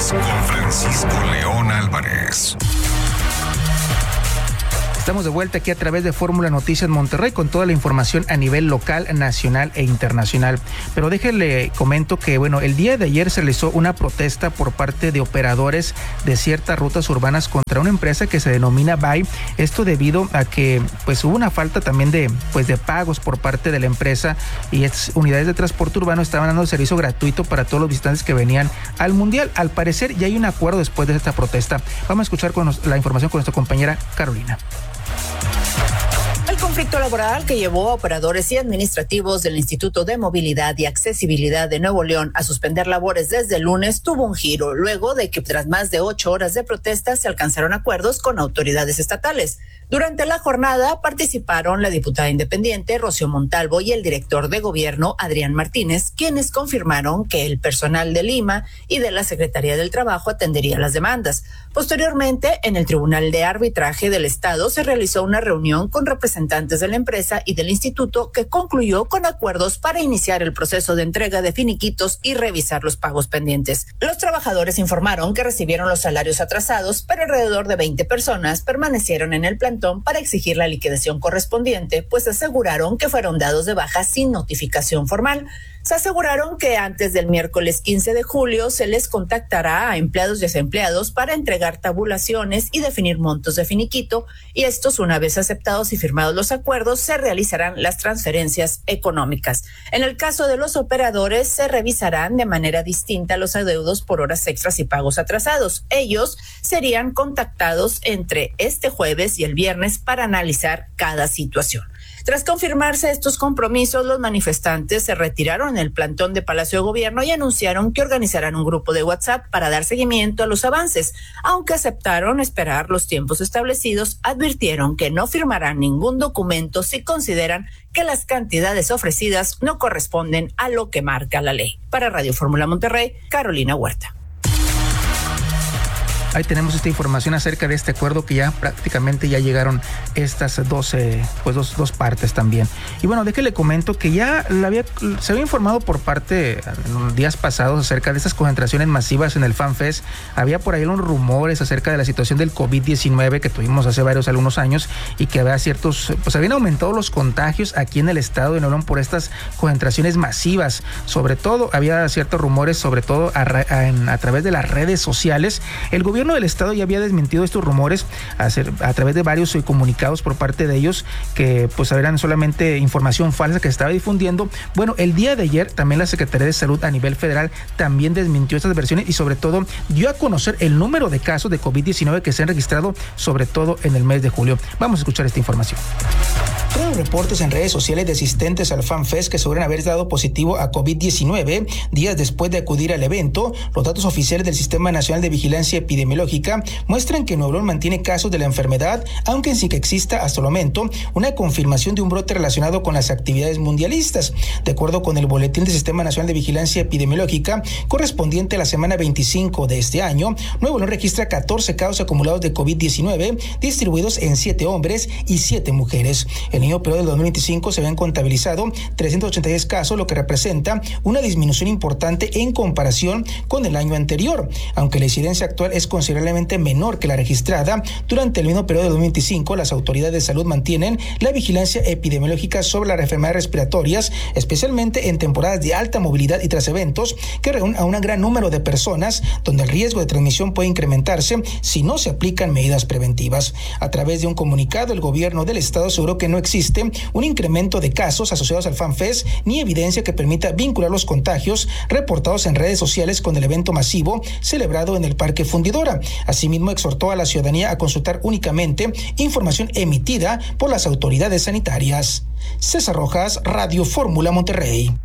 Noticias con Francisco León Álvarez. Estamos de vuelta aquí a través de Fórmula Noticias Monterrey con toda la información a nivel local, nacional e internacional. Pero déjenle comento que, el día de ayer se realizó una protesta por parte de operadores de ciertas rutas urbanas contra una empresa que se denomina BAI. Esto debido a que, hubo una falta también de pagos por parte de la empresa y estas unidades de transporte urbano estaban dando el servicio gratuito para todos los visitantes que venían al Mundial. Al parecer ya hay un acuerdo después de esta protesta. Vamos a escuchar la información con nuestra compañera Carolina. El conflicto laboral que llevó a operadores y administrativos del Instituto de Movilidad y Accesibilidad de Nuevo León a suspender labores desde el lunes tuvo un giro, luego de que tras más de 8 horas de protesta se alcanzaron acuerdos con autoridades estatales. Durante la jornada participaron la diputada independiente Rocío Montalvo y el director de gobierno Adrián Martínez, quienes confirmaron que el personal de Lima y de la Secretaría del Trabajo atendería las demandas. Posteriormente, en el Tribunal de Arbitraje del Estado se realizó una reunión con representantes de la empresa y del instituto que concluyó con acuerdos para iniciar el proceso de entrega de finiquitos y revisar los pagos pendientes. Los trabajadores informaron que recibieron los salarios atrasados, pero alrededor de 20 personas permanecieron en el plantón para exigir la liquidación correspondiente, pues aseguraron que fueron dados de baja sin notificación formal. Se aseguraron que antes del miércoles 15 de julio se les contactará a empleados y desempleados para entregar tabulaciones y definir montos de finiquito, y estos, una vez aceptados y firmados los acuerdos, se realizarán las transferencias económicas. En el caso de los operadores, se revisarán de manera distinta los adeudos por horas extras y pagos atrasados. Ellos serían contactados entre este jueves y el viernes para analizar cada situación. Tras confirmarse estos compromisos, los manifestantes se retiraron del plantón de Palacio de Gobierno y anunciaron que organizarán un grupo de WhatsApp para dar seguimiento a los avances. Aunque aceptaron esperar los tiempos establecidos, advirtieron que no firmarán ningún documento si consideran que las cantidades ofrecidas no corresponden a lo que marca la ley. Para Radio Fórmula Monterrey, Carolina Huerta. Ahí tenemos esta información acerca de este acuerdo que ya prácticamente ya llegaron estas dos partes también. Y déjele comento que ya se había informado por parte en los días pasados acerca de estas concentraciones masivas en el FanFest. Había por ahí unos rumores acerca de la situación del COVID-19 que tuvimos hace algunos años y que había habían aumentado los contagios aquí en el estado de Nuevo León por estas concentraciones masivas. Sobre todo, había ciertos rumores, sobre todo a través de las redes sociales. El gobierno del estado ya había desmentido estos rumores a través de varios comunicados por parte de ellos que eran solamente información falsa que se estaba difundiendo. El día de ayer también la Secretaría de Salud a nivel federal también desmintió estas versiones y sobre todo dio a conocer el número de casos de COVID-19 que se han registrado sobre todo en el mes de julio. Vamos a escuchar esta información. Todos los reportes en redes sociales de asistentes al FanFest que aseguran haber dado positivo a COVID-19 días después de acudir al evento, los datos oficiales del Sistema Nacional de Vigilancia Epidemiológica muestran que Nuevo León mantiene casos de la enfermedad, aunque sin que exista hasta el momento una confirmación de un brote relacionado con las actividades mundialistas. De acuerdo con el boletín del Sistema Nacional de Vigilancia Epidemiológica correspondiente a la semana 25 de este año, Nuevo León registra 14 casos acumulados de COVID-19 distribuidos en 7 hombres y 7 mujeres. En el mismo periodo del 2025 se habían contabilizado 386 casos, lo que representa una disminución importante en comparación con el año anterior. Aunque la incidencia actual es considerablemente menor que la registrada durante el mismo periodo del 2025, las autoridades de salud mantienen la vigilancia epidemiológica sobre las enfermedades respiratorias, especialmente en temporadas de alta movilidad y tras eventos que reúnen a un gran número de personas, donde el riesgo de transmisión puede incrementarse si no se aplican medidas preventivas. A través de un comunicado, el gobierno del estado aseguró que no existe un incremento de casos asociados al FanFest ni evidencia que permita vincular los contagios reportados en redes sociales con el evento masivo celebrado en el Parque Fundidora. Asimismo, exhortó a la ciudadanía a consultar únicamente información emitida por las autoridades sanitarias. César Rojas, Radio Fórmula Monterrey.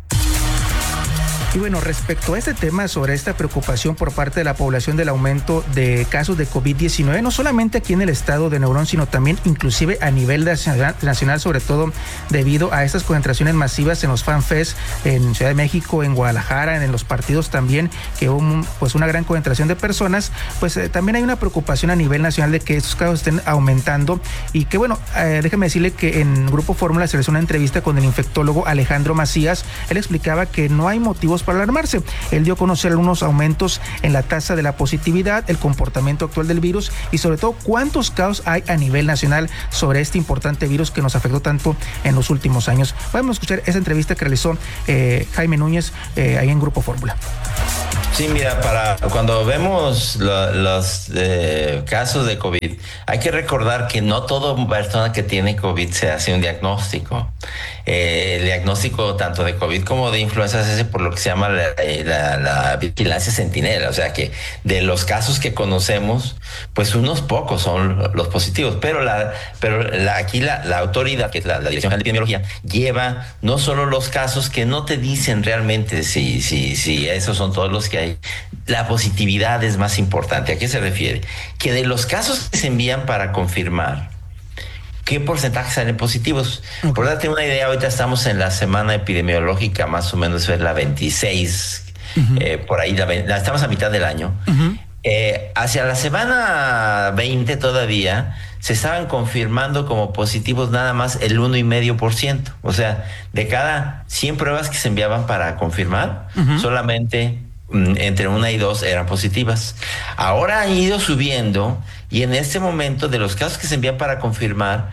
Y respecto a este tema, sobre esta preocupación por parte de la población del aumento de casos de COVID-19, no solamente aquí en el estado de Nuevo León, sino también inclusive a nivel nacional, sobre todo debido a estas concentraciones masivas en los FanFest en Ciudad de México, en Guadalajara, en los partidos también, que hubo una gran concentración de personas, también hay una preocupación a nivel nacional de que estos casos estén aumentando y que déjame decirle que en Grupo Fórmula se realizó una entrevista con el infectólogo Alejandro Macías. Él explicaba que no hay motivos motivos para alarmarse. Él dio a conocer algunos aumentos en la tasa de la positividad, el comportamiento actual del virus y sobre todo cuántos casos hay a nivel nacional sobre este importante virus que nos afectó tanto en los últimos años. Vamos a escuchar esa entrevista que realizó Jaime Núñez ahí en Grupo Fórmula. Sí, mira, para cuando vemos los casos de COVID, hay que recordar que no toda persona que tiene COVID se hace un diagnóstico. El diagnóstico tanto de COVID como de influenza se hace por lo que se llama la vigilancia centinela, o sea que de los casos que conocemos, pues unos pocos son los positivos, pero aquí la autoridad, que es la Dirección General de Epidemiología, lleva no solo los casos que no te dicen realmente si esos son todos los que hay. La positividad es más importante. ¿A qué se refiere? Que de los casos que se envían para confirmar, ¿qué porcentaje salen positivos? Okay. Por darte una idea, ahorita estamos en la semana epidemiológica, más o menos es la 26, por ahí, estamos a mitad del año. Hacia la semana 20 todavía se estaban confirmando como positivos nada más el 1,5%. O sea, de cada 100 pruebas que se enviaban para confirmar, solamente entre 1 y 2 eran positivas. Ahora han ido subiendo y en este momento de los casos que se envían para confirmar,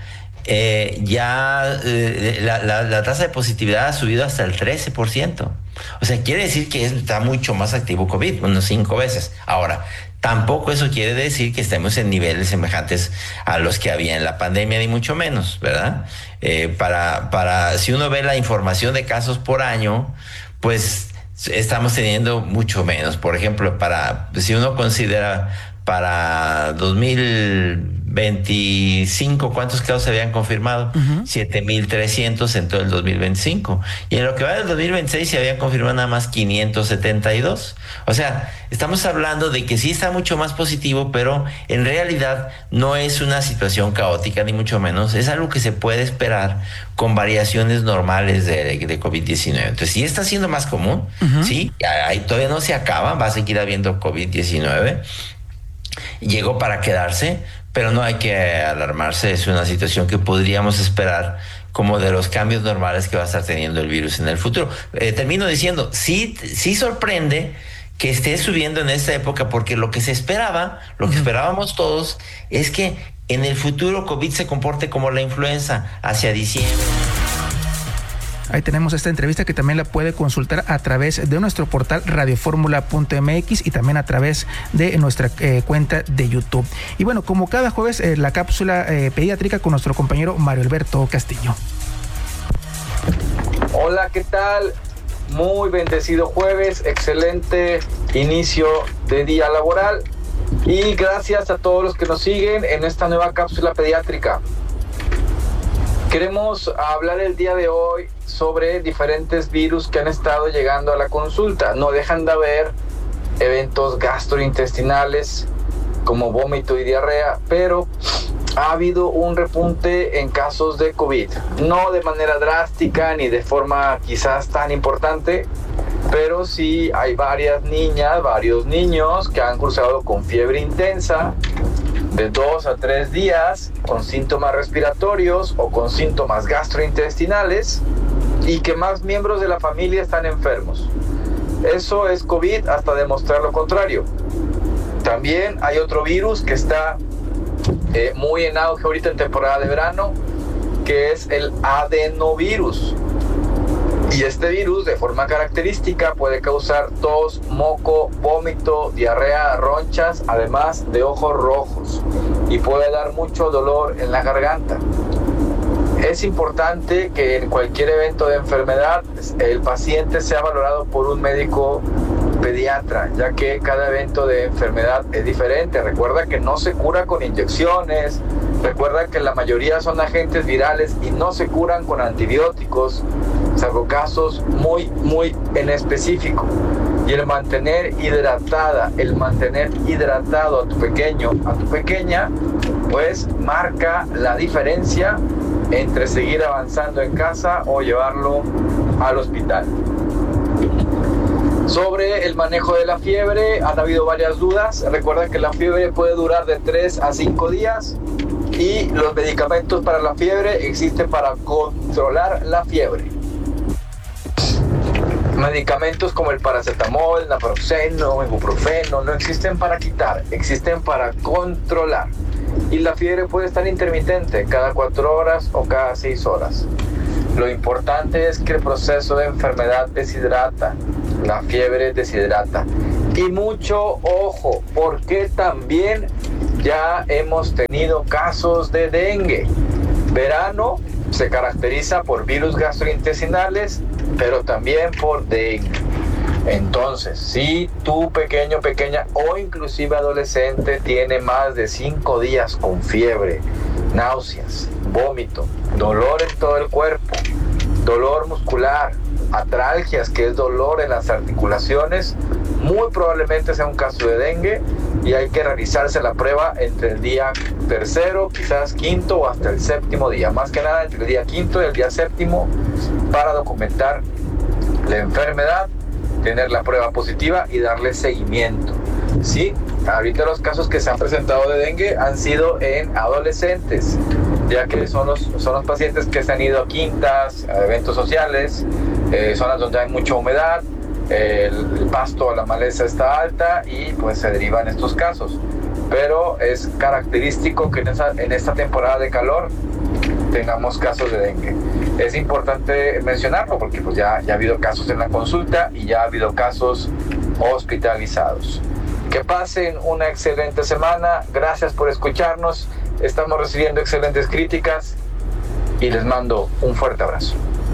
la tasa de positividad ha subido hasta el 13%. O sea, quiere decir que está mucho más activo COVID, unos 5 veces. Ahora, tampoco eso quiere decir que estemos en niveles semejantes a los que había en la pandemia, ni mucho menos, ¿verdad? Si uno ve la información de casos por año, pues estamos teniendo mucho menos. Por ejemplo, si uno considera para 2025, ¿cuántos casos se habían confirmado? 7,300 en todo el 2025. Y en lo que va del 2026 se habían confirmado nada más 572. O sea, estamos hablando de que sí está mucho más positivo, pero en realidad no es una situación caótica, ni mucho menos. Es algo que se puede esperar con variaciones normales de COVID-19. Entonces, sí está siendo más común, sí, ahí todavía no se acaba, va a seguir habiendo COVID-19. Llegó para quedarse, pero no hay que alarmarse. Es una situación que podríamos esperar como de los cambios normales que va a estar teniendo el virus en el futuro. Termino diciendo, sí sorprende que esté subiendo en esta época, porque lo que se esperaba, lo que esperábamos todos, es que en el futuro COVID se comporte como la influenza hacia diciembre. Ahí tenemos esta entrevista que también la puede consultar a través de nuestro portal radioformula.mx y también a través de nuestra cuenta de YouTube. Y bueno, como cada jueves, la cápsula pediátrica con nuestro compañero Mario Alberto Castillo. Hola, ¿qué tal? Muy bendecido jueves, excelente inicio de día laboral y gracias a todos los que nos siguen en esta nueva cápsula pediátrica. Queremos hablar el día de hoy sobre diferentes virus que han estado llegando a la consulta. No dejan de haber eventos gastrointestinales como vómito y diarrea, pero ha habido un repunte en casos de COVID. No de manera drástica ni de forma quizás tan importante, pero sí hay varias niñas, varios niños que han cursado con fiebre intensa de 2 a 3 días, con síntomas respiratorios o con síntomas gastrointestinales, y que más miembros de la familia están enfermos. Eso es COVID hasta demostrar lo contrario. También hay otro virus que está muy en auge ahorita en temporada de verano, que es el adenovirus. Y este virus, de forma característica, puede causar tos, moco, vómito, diarrea, ronchas, además de ojos rojos, y puede dar mucho dolor en la garganta. Es importante que en cualquier evento de enfermedad el paciente sea valorado por un médico pediatra, ya que cada evento de enfermedad es diferente. Recuerda que no se cura con inyecciones, recuerda que la mayoría son agentes virales y no se curan con antibióticos, salvo casos muy en específico. Y el mantener hidratado a tu pequeño, a tu pequeña, pues marca la diferencia entre seguir avanzando en casa o llevarlo al hospital. Sobre el manejo de la fiebre, han habido varias dudas. Recuerda que la fiebre puede durar de 3 a 5 días y los medicamentos para la fiebre existen para controlar la fiebre. Medicamentos como el paracetamol, naproxeno, ibuprofeno no existen para quitar, existen para controlar. Y la fiebre puede estar intermitente, cada 4 horas o cada 6 horas. Lo importante es que el proceso de enfermedad deshidrata, la fiebre deshidrata. Y mucho ojo, porque también ya hemos tenido casos de dengue. Verano se caracteriza por virus gastrointestinales, pero también por dengue. Entonces, si tu pequeño, pequeña o inclusive adolescente tiene más de 5 días con fiebre, náuseas, vómito, dolor en todo el cuerpo, dolor muscular, atralgias, que es dolor en las articulaciones, muy probablemente sea un caso de dengue y hay que realizarse la prueba entre el día 3º, quizás 5º o hasta el 7º día. Más que nada entre el día 5º y el día 7º para documentar la enfermedad, tener la prueba positiva y darle seguimiento. Sí, ahorita los casos que se han presentado de dengue han sido en adolescentes, ya que son los pacientes que se han ido a quintas, a eventos sociales, zonas donde hay mucha humedad, el pasto o la maleza está alta y pues se derivan estos casos. Pero es característico que en esta temporada de calor tengamos casos de dengue. Es importante mencionarlo porque pues ya ha habido casos en la consulta y ya ha habido casos hospitalizados. Que pasen una excelente semana. Gracias por escucharnos. Estamos recibiendo excelentes críticas y les mando un fuerte abrazo.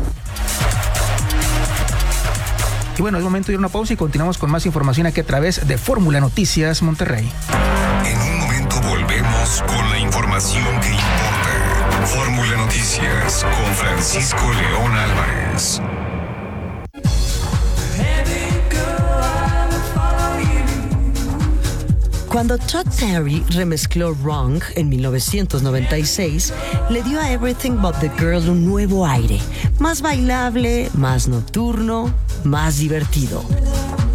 Y bueno, es momento de ir a una pausa y continuamos con más información aquí a través de Fórmula Noticias Monterrey. En un momento volvemos con la información que importa. Fórmula Noticias con Francisco León Álvarez. Cuando Todd Terry remezcló Wrong en 1996, le dio a Everything But the Girl un nuevo aire, más bailable, más nocturno, más divertido.